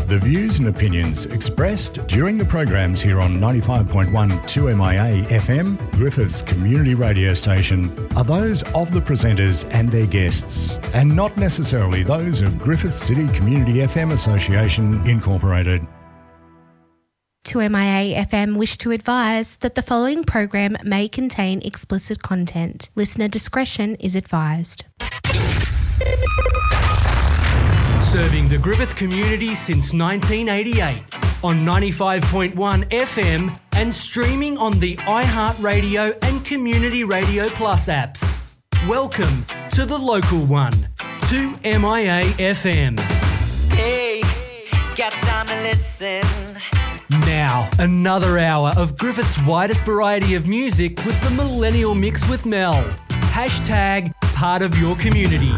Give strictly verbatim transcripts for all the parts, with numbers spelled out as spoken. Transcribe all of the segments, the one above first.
The views and opinions expressed during the programs here on ninety-five point one two M I A F M, Griffith's community radio station, are those of the presenters and their guests, and not necessarily those of Griffith City Community F M Association Incorporated. two M I A F M wish to advise that the following program may contain explicit content. Listener discretion is advised. Serving the Griffith community since nineteen eighty-eight on ninety-five point one F M and streaming on the iHeartRadio and Community Radio Plus apps. Welcome to the local one, two M I A F M. Hey, got time to listen. Now, another hour of Griffith's widest variety of music with the Millennial Mix with Mel. Hashtag part of your community.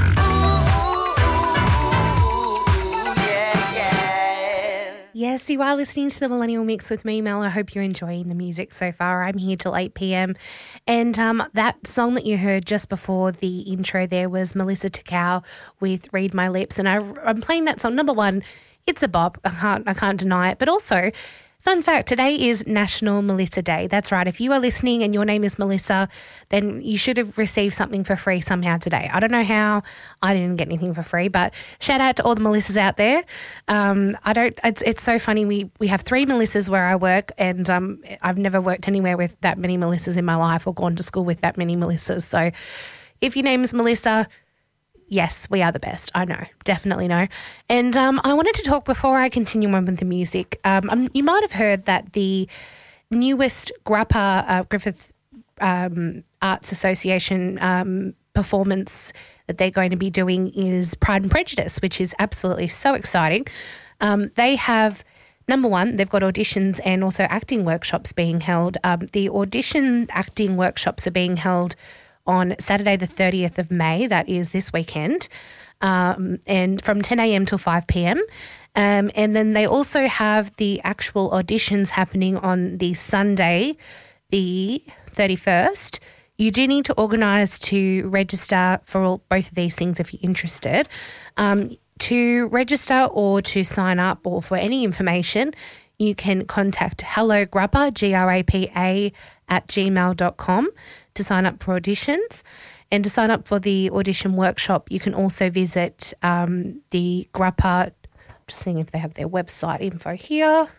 Yes, you are listening to the Millennial Mix with me, Mel. I hope you're enjoying the music so far. I'm here till eight p.m. And um, that song that you heard just before the intro there was Melissa Takau with Read My Lips. And I, I'm playing that song. Number one, it's a bop. I can't, I can't deny it. But also, fun fact, today is National Melissa Day. That's right. If you are listening and your name is Melissa, then you should have received something for free somehow today. I don't know how. I didn't get anything for free, but shout out to all the Melissas out there. Um, I don't. It's it's so funny. We we have three Melissas where I work, and um, I've never worked anywhere with that many Melissas in my life or gone to school with that many Melissas. So, if your name is Melissa, yes, we are the best. I know, definitely know. And um, I wanted to talk before I continue on with the music. Um, um, you might have heard that the newest Grappa uh, Griffith um, Arts Association um, performance that they're going to be doing is Pride and Prejudice, which is absolutely so exciting. Um, they have, number one, they've got auditions and also acting workshops being held. Um, the audition acting workshops are being held on Saturday the thirtieth of May, that is this weekend, um, and from ten a.m. till five p.m. Um, and then they also have the actual auditions happening on the Sunday, the thirty-first. You do need to organise to register for all, both of these things if you're interested. Um, to register or to sign up or for any information, you can contact Hello Grappa, G R A P A, at gmail dot com to sign up for auditions. And to sign up for the audition workshop, you can also visit um, the Grappa, just seeing if they have their website info here.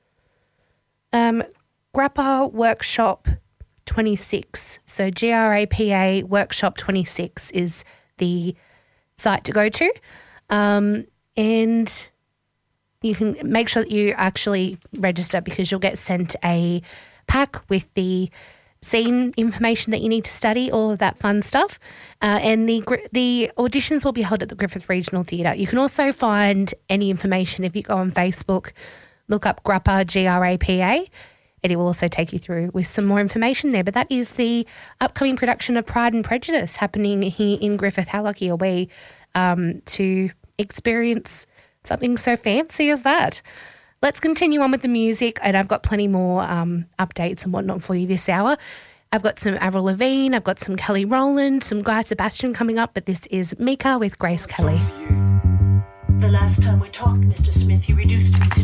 Um, Grappa Workshop twenty-six. So G R A P A Workshop twenty-six is the site to go to. Um, and you can make sure that you actually register because you'll get sent a pack with the scene information that you need to study, all of that fun stuff. Uh, and the the auditions will be held at the Griffith Regional Theatre. You can also find any information if you go on Facebook, look up Grappa, G R A P A, and it will also take you through with some more information there. But that is the upcoming production of Pride and Prejudice happening here in Griffith. How lucky are we um, to experience something so fancy as that? Let's continue on with the music, and I've got plenty more um, updates and whatnot for you this hour. I've got some Avril Lavigne, I've got some Kelly Rowland, some Guy Sebastian coming up, but this is Mika with Grace Kelly. The last time we talked, Mister Smith, you reduced me to